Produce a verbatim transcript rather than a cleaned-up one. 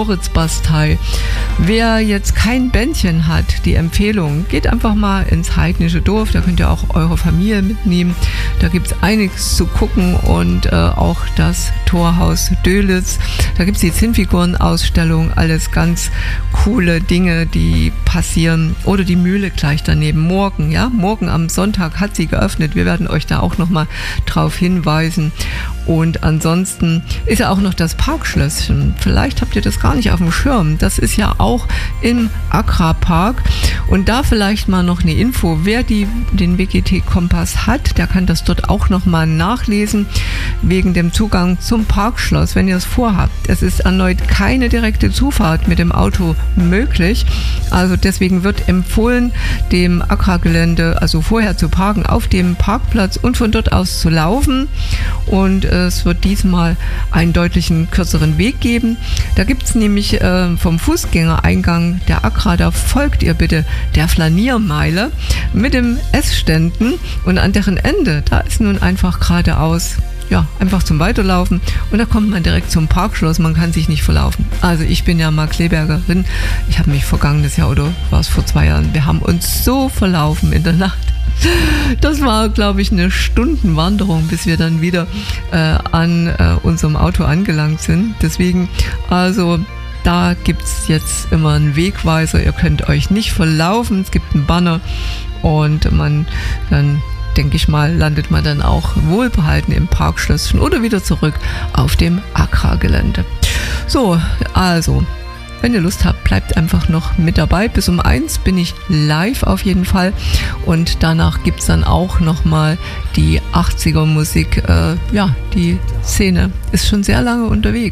Moritzbastei. Wer jetzt kein Bändchen hat, die Empfehlung, geht einfach mal ins heidnische Dorf, da könnt ihr auch eure Familie mitnehmen. Da gibt es einiges zu gucken und äh, auch das Torhaus Dölitz. Da gibt es die Zinnfigurenausstellung, alles ganz coole Dinge, die passieren. Oder die Mühle gleich daneben. Morgen, ja, morgen am Sonntag hat sie geöffnet. Wir werden euch da auch nochmal drauf hinweisen. Und ansonsten ist ja auch noch das Parkschlösschen. Vielleicht habt ihr das gar nicht auf dem Schirm. Das ist ja auch im Agra-Park. Und da vielleicht mal noch eine Info. Wer die, den W G T-Kompass hat, der kann das dort auch nochmal nachlesen, wegen dem Zugang zum Parkschloss, wenn ihr es vorhabt. Es ist erneut keine direkte Zufahrt mit dem Auto möglich. Also deswegen wird empfohlen, dem Agra-Gelände, also vorher zu parken, auf dem Parkplatz und von dort aus zu laufen. Und es wird diesmal einen deutlichen kürzeren Weg geben. Da gibt es nämlich äh, vom Fußgängereingang der Agra, da folgt ihr bitte der Flaniermeile mit dem Essständen und an deren Ende, da ist nun einfach geradeaus, ja, einfach zum Weiterlaufen und da kommt man direkt zum Parkschloss, man kann sich nicht verlaufen. Also ich bin ja mal Klebergerin, ich habe mich vergangenes Jahr oder war es vor zwei Jahren, wir haben uns so verlaufen in der Nacht. Das war, glaube ich, eine Stundenwanderung, bis wir dann wieder äh, an äh, unserem Auto angelangt sind. Deswegen, also da gibt es jetzt immer einen Wegweiser. Ihr könnt euch nicht verlaufen. Es gibt einen Banner und man dann, denke ich mal, landet man dann auch wohlbehalten im Parkschlösschen oder wieder zurück auf dem Agra-Gelände. So, also wenn ihr Lust habt, bleibt einfach noch mit dabei. Bis um eins bin ich live auf jeden Fall. Und danach gibt es dann auch nochmal die achtziger Musik. Äh, ja, die Szene ist schon sehr lange unterwegs.